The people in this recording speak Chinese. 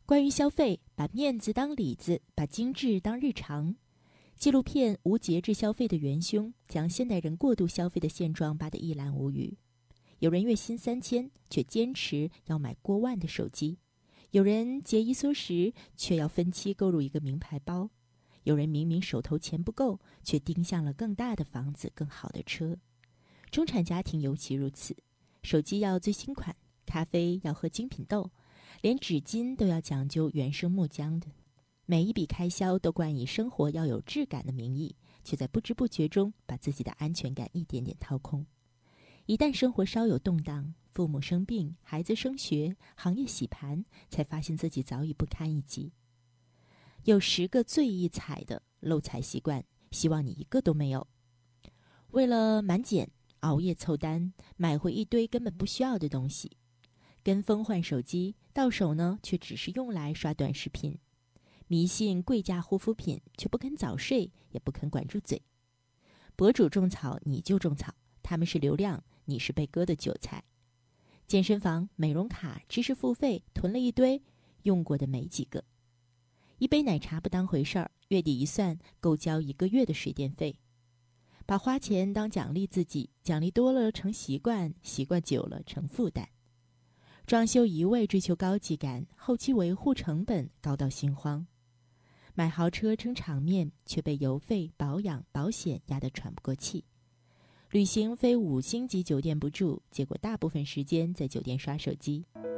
关于消费，把面子当里子，把精致当日常。纪录片《无节制消费的元凶》将现代人过度消费的现状扒得一览无余。有人月薪3000，却坚持要买过万的手机；有人节衣缩食，却要分期购入一个名牌包；有人明明手头钱不够，却盯向了更大的房子、更好的车。中产家庭尤其如此，手机要最新款，咖啡要喝精品豆，连纸巾都要讲究原生木浆的。每一笔开销都冠以生活要有质感的名义，却在不知不觉中把自己的安全感一点点掏空。一旦生活稍有动荡，父母生病，孩子升学，行业洗盘，才发现自己早已不堪一击。有10个最易踩的漏财习惯，希望你一个都没有。为了满减，熬夜凑单，买回一堆根本不需要的东西；跟风换手机，到手呢却只是用来刷短视频；迷信贵价护肤品，却不肯早睡，也不肯管住嘴。博主种草你就种草，他们是流量，你是被割的韭菜。健身房、美容卡、知识付费囤了一堆，用过的没几个。一杯奶茶不当回事儿，月底一算够交1个月的水电费。把花钱当奖励自己，奖励多了成习惯，习惯久了成负担。装修一味追求高级感，后期维护成本高到心慌。买豪车撑场面，却被油费、保养、保险压得喘不过气。旅行非5星级酒店不住，结果大部分时间在酒店刷手机。